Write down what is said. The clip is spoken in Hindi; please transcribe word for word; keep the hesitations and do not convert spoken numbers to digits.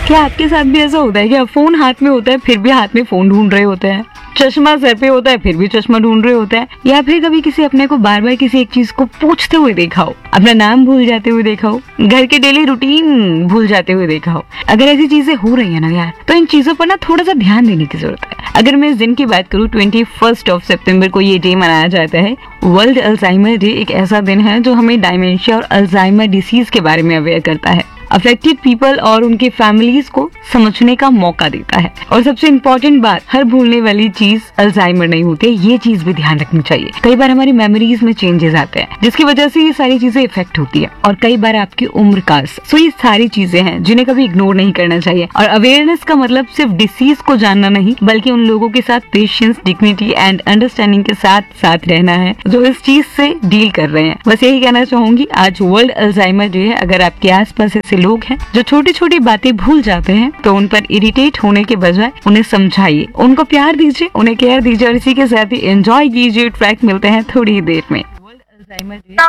क्या आपके साथ भी ऐसा होता है कि फोन हाथ में होता है फिर भी हाथ में फोन ढूंढ रहे होते हैं, चश्मा सर पे होता है फिर भी चश्मा ढूंढ रहे होते हैं, या फिर कभी किसी अपने को बार बार किसी एक चीज को पूछते हुए देखा हो, अपना नाम भूल जाते हुए देखा हो, घर के डेली रूटीन भूल जाते हुए देखा हो। अगर ऐसी चीजें हो रही है ना यार, तो इन चीजों पर ना थोड़ा सा ध्यान देने की जरूरत है। अगर मैं इस दिन की बात करूँ, ट्वेंटी फर्स्ट ऑफ सितंबर को ये डे मनाया जाता है, वर्ल्ड अल्जाइमर डे। एक ऐसा दिन है जो हमें डायमेंशिया और अल्जाइमर डिसीज के बारे में अवेयर करता है, अफेक्टेड पीपल और उनके फैमिलीज को समझने का मौका देता है। और सबसे इम्पोर्टेंट बात, हर भूलने वाली चीज अल्जाइमर नहीं होती, ये चीज भी ध्यान रखनी चाहिए। कई बार हमारी मेमोरीज में चेंजेस आते हैं जिसकी वजह से ये सारी चीजें इफेक्ट होती है, और कई बार आपकी उम्र का। सो ये सारी चीजें हैं जिन्हें कभी इग्नोर नहीं करना चाहिए। और अवेयरनेस का मतलब सिर्फ डिसीज को जानना नहीं, बल्कि उन लोगों के साथ पेशेंस, डिग्निटी एंड अंडरस्टैंडिंग के साथ साथ रहना है जो इस चीज से डील कर रहे हैं। बस यही कहना चाहूंगी, आज वर्ल्ड अल्जाइमर डे है। अगर आपके आसपास ऐसे लोग हैं जो छोटी छोटी बातें भूल जाते हैं, तो उन पर इरिटेट होने के बजाय उन्हें समझाइए, उनको प्यार दीजिए, उन्हें केयर दीजिए, और इसी के साथ ही एंजॉय कीजिए। ट्रैक मिलते हैं थोड़ी ही देर में। World Alzheimer day